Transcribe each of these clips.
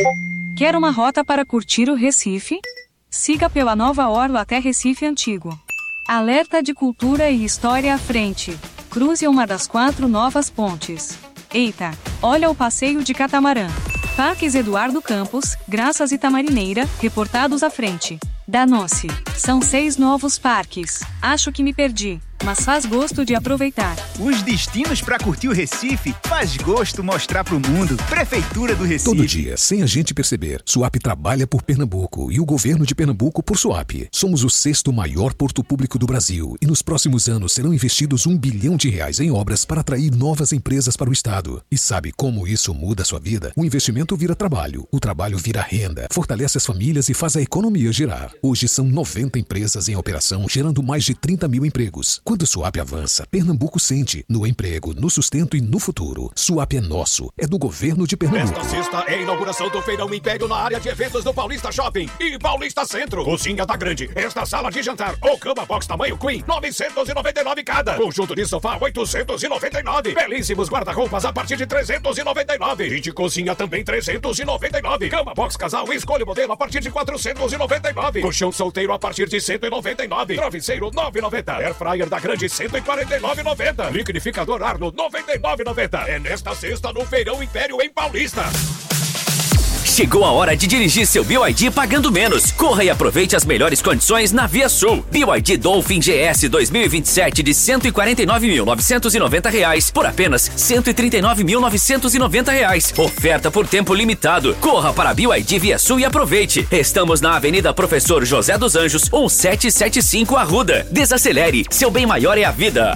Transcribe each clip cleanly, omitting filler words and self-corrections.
Quer uma rota para curtir o Recife? Siga pela Nova Orla até Recife Antigo. Alerta de cultura e história à frente. Cruze uma das 4 novas pontes. Eita, olha o passeio de catamarã. Parques Eduardo Campos, Graças e Tamarineira, reportados à frente. Danou-se. São 6 novos parques. Acho que me perdi, mas faz gosto de aproveitar. Os destinos para curtir o Recife faz gosto mostrar pro mundo. Prefeitura do Recife. Todo dia, sem a gente perceber, Suape trabalha por Pernambuco e o governo de Pernambuco por Suape. Somos o 6º maior porto público do Brasil e nos próximos anos serão investidos R$1 bilhão em obras para atrair novas empresas para o estado. E sabe como isso muda a sua vida? O investimento vira trabalho, o trabalho vira renda, fortalece as famílias e faz a economia girar. Hoje são 90 empresas em operação, gerando mais de 30 mil empregos. Quando Suape avança, Pernambuco sente. No emprego, no sustento e no futuro. Suape é nosso, é do governo de Pernambuco. Esta sexta é a inauguração do Feirão Império na área de eventos do Paulista Shopping e Paulista Centro. Cozinha da Grande, esta sala de jantar ou cama box tamanho Queen, 999 cada. Conjunto de sofá, 899. Belíssimos guarda-roupas a partir de 399. E de cozinha também 399. Cama box casal, escolha o modelo a partir de 499. Colchão solteiro a partir de 199. Travesseiro 9,90. Air fryer da Grande 149,90. Liquidificador Arno 99,90. É nesta sexta no Feirão Império em Paulista. Chegou a hora de dirigir seu BYD pagando menos. Corra e aproveite as melhores condições na Via Sul. BYD Dolphin GS 2027 de R$ 149.990 por apenas R$ 139.990. Oferta por tempo limitado. Corra para a BYD Via Sul e aproveite. Estamos na Avenida Professor José dos Anjos, 1775 Arruda. Desacelere, seu bem maior é a vida.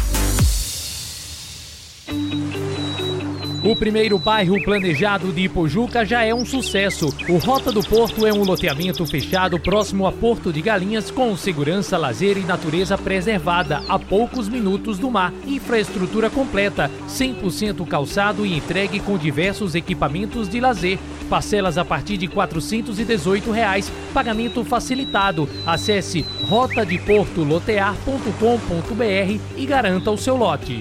O primeiro bairro planejado de Ipojuca já é um sucesso. O Rota do Porto é um loteamento fechado próximo a Porto de Galinhas com segurança, lazer e natureza preservada, a poucos minutos do mar. Infraestrutura completa, 100% calçado e entregue com diversos equipamentos de lazer. Parcelas a partir de R$ 418, pagamento facilitado. Acesse rotadeportolotear.com.br e garanta o seu lote.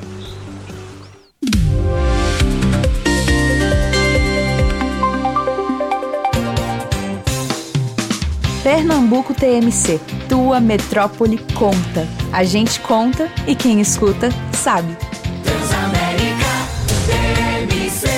Pernambuco TMC, tua metrópole conta. A gente conta e quem escuta sabe. Transamérica TMC.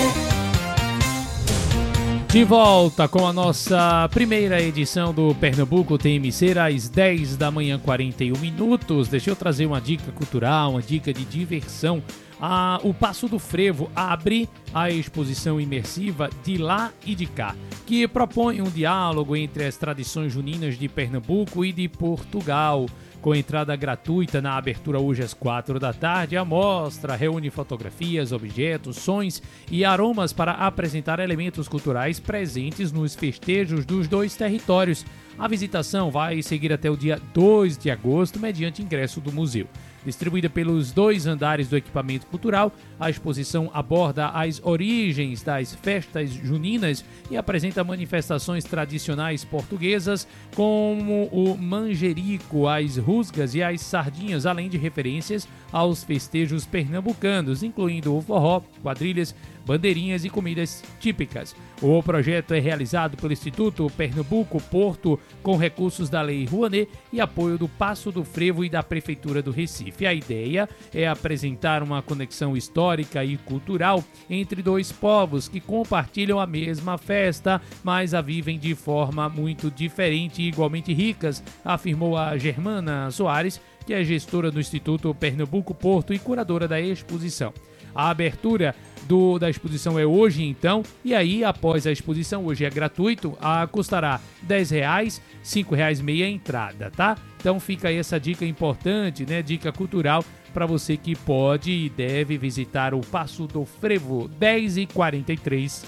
De volta com a nossa primeira edição do Pernambuco TMC às 10 da manhã, 41 minutos. Deixa eu trazer uma dica cultural, uma dica de diversão. O Passo do Frevo abre a exposição imersiva De Lá e de Cá, que propõe um diálogo entre as tradições juninas de Pernambuco e de Portugal. Com entrada gratuita na abertura hoje às 4 da tarde, a mostra reúne fotografias, objetos, sons e aromas para apresentar elementos culturais presentes nos festejos dos dois territórios. A visitação vai seguir até o dia 2 de agosto, mediante ingresso do museu. Distribuída pelos 2 andares do equipamento cultural, a exposição aborda as origens das festas juninas e apresenta manifestações tradicionais portuguesas como o manjerico, as rusgas e as sardinhas, além de referências aos festejos pernambucanos, incluindo o forró, quadrilhas, bandeirinhas e comidas típicas. O projeto é realizado pelo Instituto Pernambuco Porto com recursos da Lei Rouanet e apoio do Passo do Frevo e da Prefeitura do Recife. A ideia é apresentar uma conexão histórica e cultural entre dois povos que compartilham a mesma festa, mas a vivem de forma muito diferente e igualmente ricas, afirmou a Germana Soares, que é gestora do Instituto Pernambuco Porto e curadora da exposição. A abertura da exposição é hoje, então, e aí, após a exposição, hoje é gratuito, custará R$10, R$5 meia entrada, tá? Então fica aí essa dica importante, né? Dica cultural para você que pode e deve visitar o Passo do Frevo, 10h43.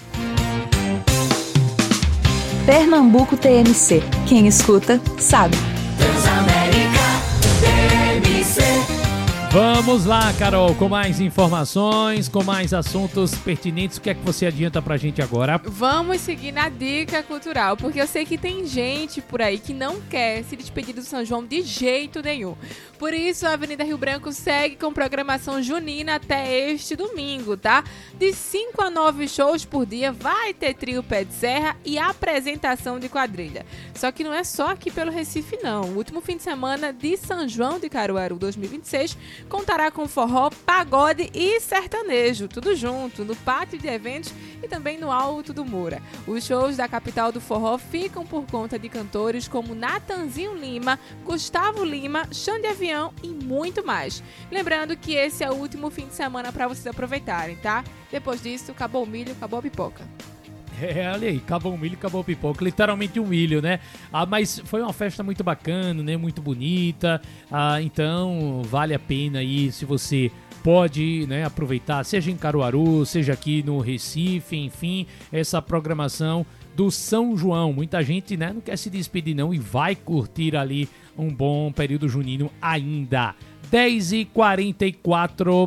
Pernambuco TMC, quem escuta sabe. Transamérica TMC. Vamos lá, Carol, com mais informações, com mais assuntos pertinentes. O que é que você adianta pra gente agora? Vamos seguir na dica cultural, porque eu sei que tem gente por aí que não quer se despedir do São João de jeito nenhum. Por isso, a Avenida Rio Branco segue com programação junina até este domingo, tá? De 5 a 9 shows por dia, vai ter trio Pé de Serra e apresentação de quadrilha. Só que não é só aqui pelo Recife, não. O último fim de semana de São João de Caruaru 2026 contará com forró, pagode e sertanejo, tudo junto, no pátio de eventos e também no Alto do Moura. Os shows da capital do forró ficam por conta de cantores como Natanzinho Lima, Gustavo Lima, Xande Avião e muito mais. Lembrando que esse é o último fim de semana para vocês aproveitarem, tá? Depois disso, acabou o milho, acabou a pipoca. Olha aí, acabou o milho, acabou o pipoca, literalmente um milho, né? Mas foi uma festa muito bacana, né? Muito bonita, então vale a pena aí, se você pode, né, aproveitar, seja em Caruaru, seja aqui no Recife, enfim, essa programação do São João. Muita gente, né, não quer se despedir não e vai curtir ali um bom período junino ainda. 10h44.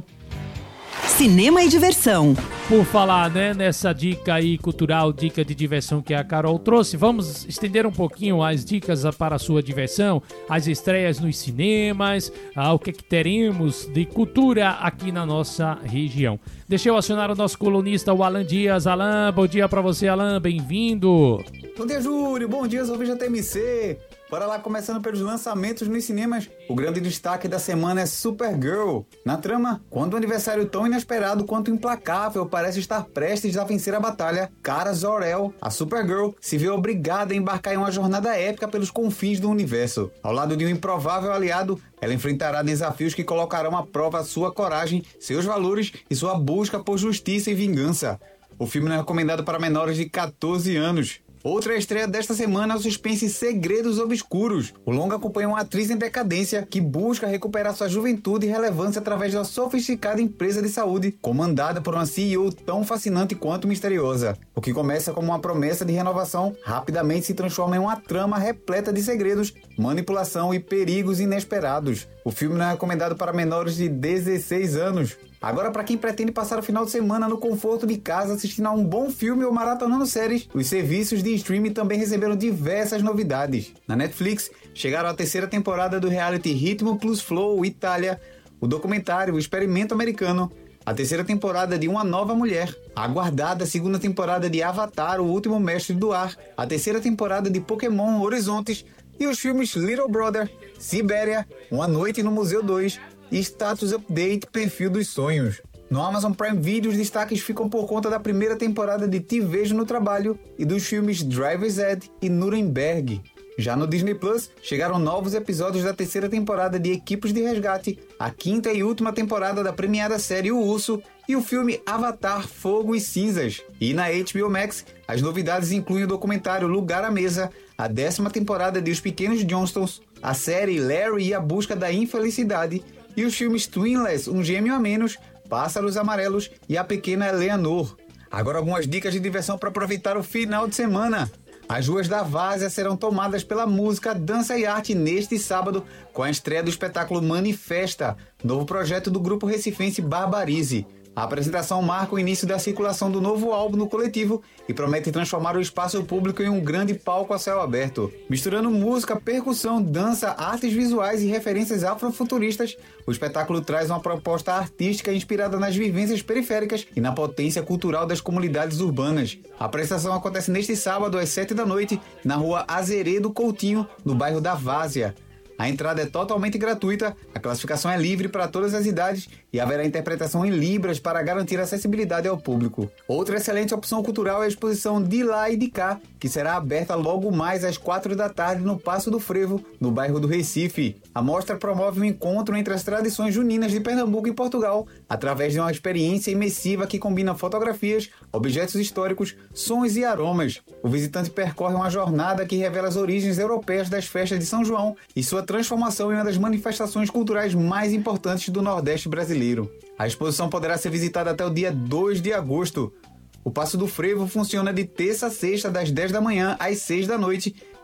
Cinema e diversão. Por falar, né, nessa dica aí cultural, dica de diversão que a Carol trouxe, vamos estender um pouquinho as dicas para a sua diversão, as estreias nos cinemas, o que teremos de cultura aqui na nossa região. Deixa eu acionar o nosso colunista, o Alan Dias. Alan, bom dia para você, Alan, bem-vindo. Bom dia, Júlio, bom dia, ouvintes da TMC. Bora lá, começando pelos lançamentos nos cinemas. O grande destaque da semana é Supergirl. Na trama, quando um aniversário tão inesperado quanto implacável parece estar prestes a vencer a batalha, Kara Zor-El, a Supergirl, se vê obrigada a embarcar em uma jornada épica pelos confins do universo. Ao lado de um improvável aliado, ela enfrentará desafios que colocarão à prova sua coragem, seus valores e sua busca por justiça e vingança. O filme não é recomendado para menores de 14 anos. Outra estreia desta semana é o suspense Segredos Obscuros. O longa acompanha uma atriz em decadência que busca recuperar sua juventude e relevância através de uma sofisticada empresa de saúde comandada por uma CEO tão fascinante quanto misteriosa. O que começa como uma promessa de renovação rapidamente se transforma em uma trama repleta de segredos, manipulação e perigos inesperados. O filme não é recomendado para menores de 16 anos. Agora, para quem pretende passar o final de semana no conforto de casa assistindo a um bom filme ou maratonando séries, os serviços de streaming também receberam diversas novidades. Na Netflix, chegaram a terceira temporada do reality Ritmo Plus Flow Itália, o documentário O Experimento Americano, a terceira temporada de Uma Nova Mulher, a aguardada segunda temporada de Avatar, O Último Mestre do Ar, a terceira temporada de Pokémon Horizontes e os filmes Little Brother, Sibéria, Uma Noite no Museu 2 e Status Update Perfil dos Sonhos. No Amazon Prime Video, os destaques ficam por conta da primeira temporada de Te Vejo no Trabalho e dos filmes Driver's Ed e Nuremberg. Já no Disney Plus, chegaram novos episódios da terceira temporada de Equipes de Resgate, a quinta e última temporada da premiada série O Urso e o filme Avatar Fogo e Cinzas. E na HBO Max, as novidades incluem o documentário Lugar à Mesa, a 10ª temporada de Os Pequenos Johnstons, a série Larry e a Busca da Infelicidade e os filmes Twinless, Um Gêmeo a Menos, Pássaros Amarelos e A Pequena Eleanor. Agora algumas dicas de diversão para aproveitar o final de semana. As ruas da Várzea serão tomadas pela música, dança e arte neste sábado, com a estreia do espetáculo Manifesta, novo projeto do grupo recifense Barbarize. A apresentação marca o início da circulação do novo álbum no coletivo e promete transformar o espaço público em um grande palco a céu aberto. Misturando música, percussão, dança, artes visuais e referências afrofuturistas, o espetáculo traz uma proposta artística inspirada nas vivências periféricas e na potência cultural das comunidades urbanas. A apresentação acontece neste sábado às 19h na rua Azeredo Coutinho, no bairro da Várzea. A entrada é totalmente gratuita, a classificação é livre para todas as idades e haverá interpretação em Libras para garantir acessibilidade ao público. Outra excelente opção cultural é a exposição De Lá e de Cá, que será aberta logo mais às 4 da tarde no Passo do Frevo, no bairro do Recife. A mostra promove um encontro entre as tradições juninas de Pernambuco e Portugal, através de uma experiência imersiva que combina fotografias, objetos históricos, sons e aromas. O visitante percorre uma jornada que revela as origens europeias das festas de São João e sua transformação em uma das manifestações culturais mais importantes do Nordeste brasileiro. A exposição poderá ser visitada até o dia 2 de agosto. O Passo do Frevo funciona de terça a sexta, das 10 da manhã às 6 da noite,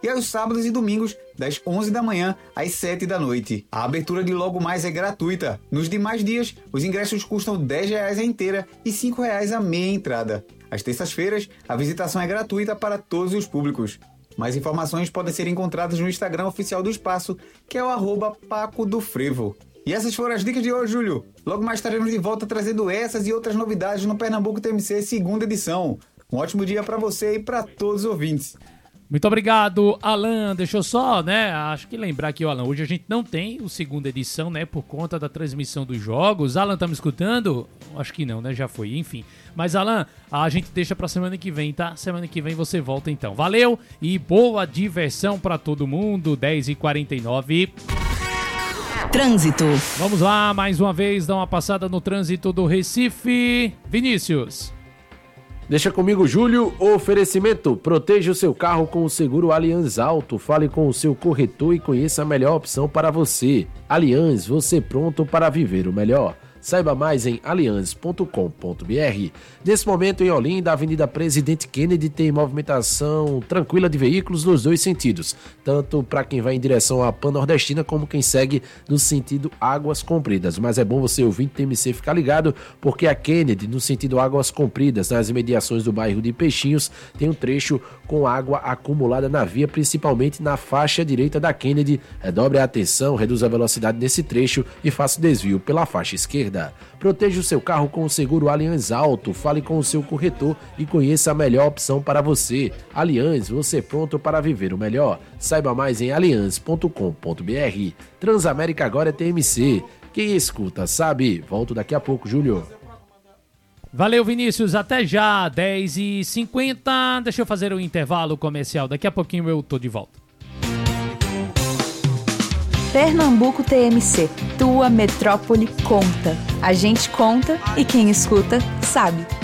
e aos sábados e domingos, das 11 da manhã às 7 da noite. A abertura de logo mais é gratuita. Nos demais dias, os ingressos custam R$10 a inteira e R$5 a meia entrada. Às terças-feiras, a visitação é gratuita para todos os públicos. Mais informações podem ser encontradas no Instagram oficial do espaço, que é o @PacoDoFrevo. E essas foram as dicas de hoje, Júlio. Logo mais estaremos de volta trazendo essas e outras novidades no Pernambuco TMC segunda edição. Um ótimo dia para você e para todos os ouvintes. Muito obrigado, Alan. Deixa eu só, acho que lembrar aqui, Alan, hoje a gente não tem o segunda edição, por conta da transmissão dos jogos. Alan, tá me escutando? Acho que não, já foi, enfim. Mas, Alan, a gente deixa pra semana que vem, tá? Semana que vem você volta, então. Valeu e boa diversão pra todo mundo, 10h49. Trânsito. Vamos lá, mais uma vez, dar uma passada no trânsito do Recife. Vinícius. Deixa comigo, Júlio. Oferecimento: proteja o seu carro com o seguro Allianz Auto. Fale com o seu corretor e conheça a melhor opção para você. Allianz, você pronto para viver o melhor. Saiba mais em allianz.com.br. Nesse momento, em Olinda, a Avenida Presidente Kennedy tem movimentação tranquila de veículos nos dois sentidos, tanto para quem vai em direção à Pan-Nordestina como quem segue no sentido Águas Compridas. Mas é bom você, ouvinte TMC, ficar ligado, porque a Kennedy, no sentido Águas Compridas, nas imediações do bairro de Peixinhos, tem um trecho com água acumulada na via, principalmente na faixa direita da Kennedy. Redobre a atenção, reduza a velocidade nesse trecho e faça o desvio pela faixa esquerda. Proteja o seu carro com o seguro Allianz Auto. Fale com o seu corretor e conheça a melhor opção para você. Allianz, você pronto para viver o melhor. Saiba mais em allianz.com.br. Transamérica agora é TMC. Quem escuta sabe. Volto daqui a pouco, Júlio. Valeu, Vinícius. Até já, 10h50. Deixa eu fazer um intervalo comercial. Daqui a pouquinho eu tô de volta. Pernambuco TMC, tua metrópole conta. A gente conta e quem escuta sabe.